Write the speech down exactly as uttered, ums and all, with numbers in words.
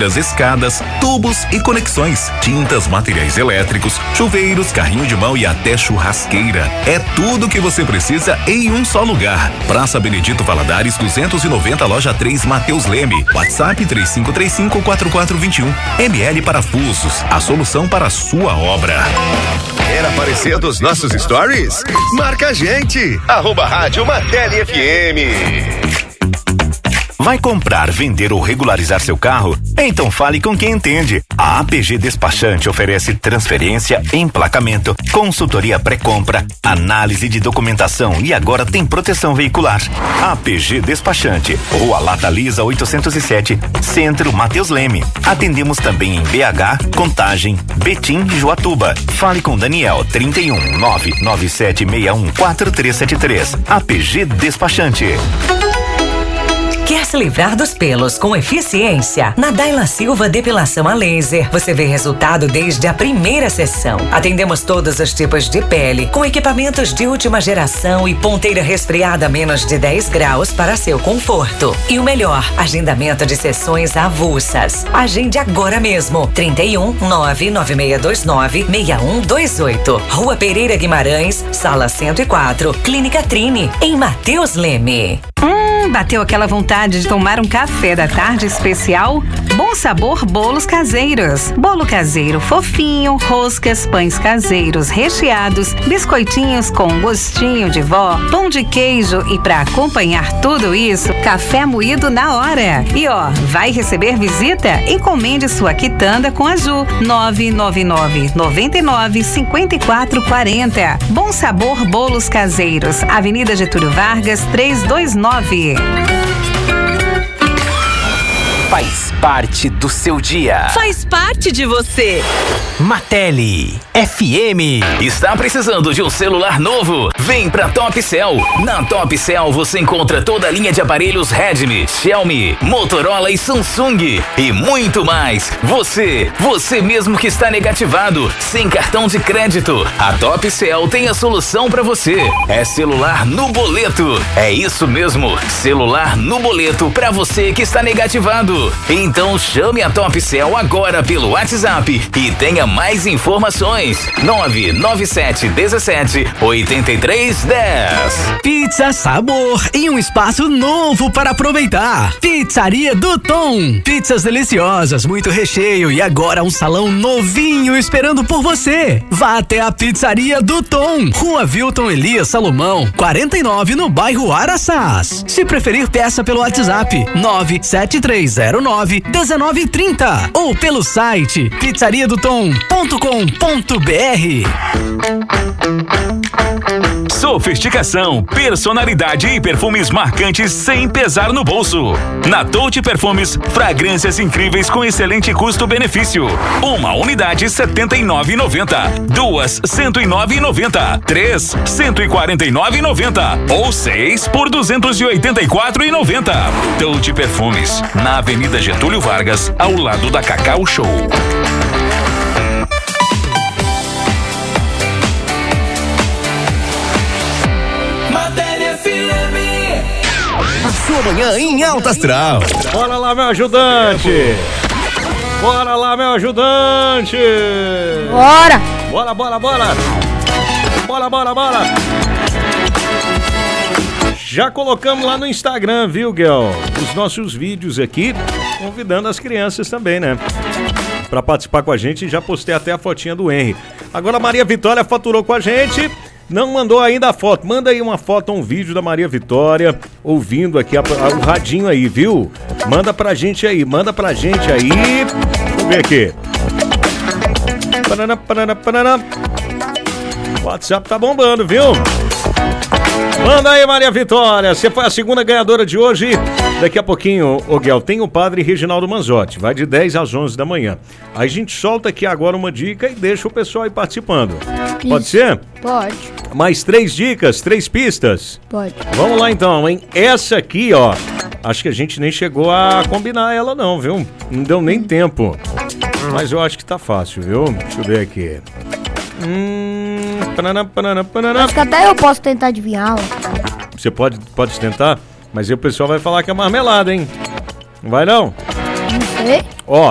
pedreiras, escadas, tubos e conexões, tintas, materiais elétricos, chuveiros, carrinho de mão e até churrasqueira. É tudo que você precisa em um só lugar. Praça Benedito Valadares duzentos e noventa, loja três, Matheus Leme. WhatsApp três cinco três cinco, quatro quatro dois um. M L Parafusos, a solução para a sua obra. Quer aparecer dos nossos stories? Marca a gente, arroba Rádio Martelli F M. Vai comprar, vender ou regularizar seu carro? Então fale com quem entende. A A P G Despachante oferece transferência, emplacamento, consultoria pré-compra, análise de documentação e agora tem proteção veicular. A P G Despachante, Rua Lata Lisa oitocentos e sete, Centro, Matheus Leme. Atendemos também em B H, Contagem, Betim e Joatuba. Fale com Daniel, trinta e um, nove nove sete seis um quatro três sete três. A P G Despachante. Quer se livrar dos pelos com eficiência? Na Daila Silva Depilação a Laser, você vê resultado desde a primeira sessão. Atendemos todos os tipos de pele, com equipamentos de última geração e ponteira resfriada a menos de dez graus para seu conforto. E o melhor, agendamento de sessões avulsas. Agende agora mesmo. trinta e um, nove nove seis dois nove, seis um dois oito. Rua Pereira Guimarães, Sala cento e quatro, Clínica Trini, em Matheus Leme. Hum, bateu aquela vontade de tomar um café da tarde especial? Bom Sabor Bolos Caseiros. Bolo caseiro fofinho, roscas, pães caseiros recheados, biscoitinhos com gostinho de vó, pão de queijo e para acompanhar tudo isso, café moído na hora. E ó, vai receber visita? Encomende sua quitanda com a Ju. nove nove nove, nove nove, cinco quatro quatro zero. Bom Sabor Bolos Caseiros. Avenida Getúlio Vargas, trezentos e vinte e nove. Faz parte do seu dia. Faz parte de você. Martelli F M. Está precisando de um celular novo? Vem pra Top Cell. Na Top Cell você encontra toda a linha de aparelhos Redmi, Xiaomi, Motorola e Samsung e muito mais. Você, você mesmo que está negativado, sem cartão de crédito, a Top Cell tem a solução pra você. É celular no boleto. É isso mesmo, celular no boleto pra você que está negativado. Então chame a Top Cell agora pelo WhatsApp e tenha mais informações. nove nove sete um sete, oito três um zero. Pizza Sabor em um espaço novo para aproveitar. Pizzaria do Tom. Pizzas deliciosas, muito recheio e agora um salão novinho esperando por você. Vá até a Pizzaria do Tom, Rua Vilton Elias Salomão, quarenta e nove, no bairro Araçás. Se preferir, peça pelo WhatsApp nove sete três zero nove, um nove três zero ou pelo site pizzaria do tom ponto com ponto b r. Sofisticação, personalidade e perfumes marcantes sem pesar no bolso. Na Touch Perfumes, fragrâncias incríveis com excelente custo-benefício. Uma unidade setenta e nove reais e noventa centavos, duas cento e nove reais e noventa centavos, três cento e quarenta e nove reais e noventa centavos ou seis por duzentos e oitenta e quatro reais e noventa centavos. Touch Perfumes, na Avenida Getúlio Vargas, ao lado da Cacau Show. A sua manhã em alta astral. Bora lá, meu ajudante. Bora lá, meu ajudante. Bora. Bora, bora, bora. Bora, bora, bora. Já colocamos lá no Instagram, viu, Guel? Os nossos vídeos aqui, convidando as crianças também, né? Pra participar com a gente, já postei até a fotinha do Henry. Agora a Maria Vitória faturou com a gente. Não mandou ainda a foto. Manda aí uma foto, um vídeo da Maria Vitória, ouvindo aqui a, a, o radinho aí, viu? Manda pra gente aí, manda pra gente aí. Vamos ver aqui. Paraná, paraná, paraná. O WhatsApp tá bombando, viu? Manda aí, Maria Vitória. Você foi a segunda ganhadora de hoje. Daqui a pouquinho, ô Guel, tem o padre Reginaldo Manzotti. Vai de dez às onze da manhã. Aí a gente solta aqui agora uma dica e deixa o pessoal aí participando. Isso. Pode ser? Pode. Mais três dicas, três pistas? Pode. Vamos lá então, hein? Essa aqui, ó, acho que a gente nem chegou a combinar ela não, viu? Não deu nem tempo. Mas eu acho que tá fácil, viu? Deixa eu ver aqui. Hum... Paraná, paraná, paraná. Acho que até eu posso tentar adivinhar. Você pode, pode tentar? Mas aí o pessoal vai falar que é marmelada, hein? Não vai não? Não sei. Ó.